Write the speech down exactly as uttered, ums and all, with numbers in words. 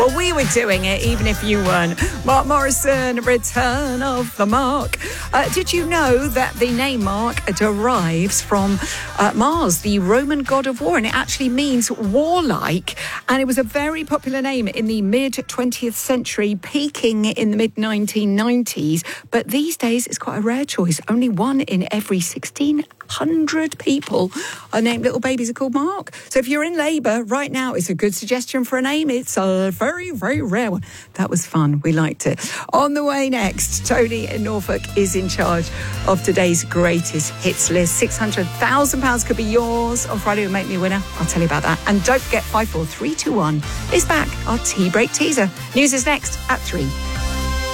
Well, we were doing it, even if you weren't. Mark Morrison, Return of the Mark. Uh, did you know that the name Mark derives from uh, Mars, the Roman god of war, and it actually means warlike, and it was a very popular name in the mid-twentieth century, peaking in the mid nineteen nineties, but these days it's quite a rare choice. Only one in every sixteen hundred people are named little babies are called Mark. So if you're in labour right now, it's a good suggestion for a name. It's a very, very rare one. That was fun. We liked it. On the way next, Tony in Norfolk is in charge of today's greatest hits list. six hundred thousand pounds could be yours on Friday will make me a winner. I'll tell you about that. And don't forget, five four three two one is back. Our tea break teaser. News is next at three.